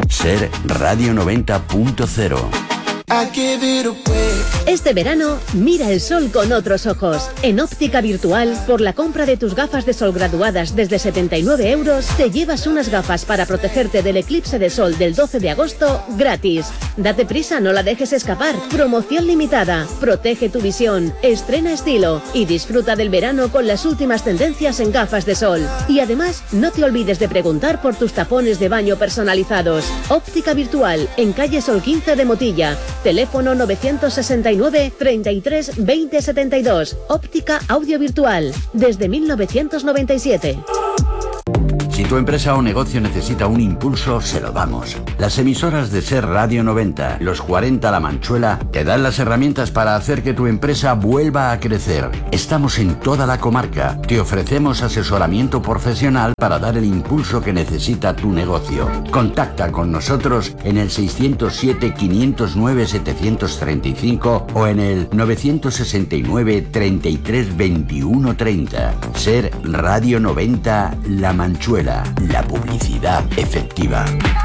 Ser Radio 90.0. Este verano, mira el sol con otros ojos. En Óptica Virtual, por la compra de tus gafas de sol graduadas desde 79 euros, te llevas unas gafas para protegerte del eclipse de sol del 12 de agosto gratis. Date prisa, no la dejes escapar. Promoción limitada. Protege tu visión, estrena estilo y disfruta del verano con las últimas tendencias en gafas de sol. Y además, no te olvides de preguntar por tus tapones de baño personalizados. Óptica Virtual, en calle Sol 15 de Motilla. Teléfono 969 33 20 72. Óptica Audio Virtual, desde 1997. Si tu empresa o negocio necesita un impulso, se lo damos. Las emisoras de Ser Radio 90, los 40 La Manchuela, te dan las herramientas para hacer que tu empresa vuelva a crecer. Estamos en toda la comarca. Te ofrecemos asesoramiento profesional para dar el impulso que necesita tu negocio. Contacta con nosotros en el 607-509-735 o en el 969-332130. Ser Radio 90 La Manchuela. La publicidad efectiva.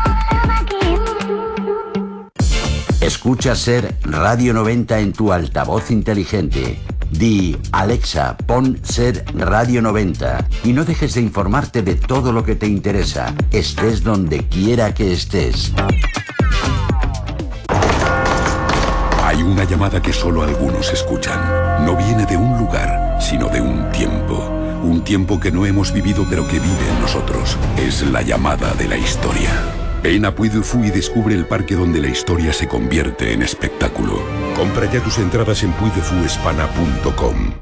Escucha Ser Radio 90 en tu altavoz inteligente. Di, Alexa, pon Ser Radio 90 y no dejes de informarte de todo lo que te interesa, estés donde quiera que estés. Hay una llamada que solo algunos escuchan. No viene de un lugar, sino de un tiempo. Un tiempo que no hemos vivido pero que vive en nosotros. Es la llamada de la historia. Ven a Puy du Fou y descubre el parque donde la historia se convierte en espectáculo. Compra ya tus entradas en puydefouespana.com.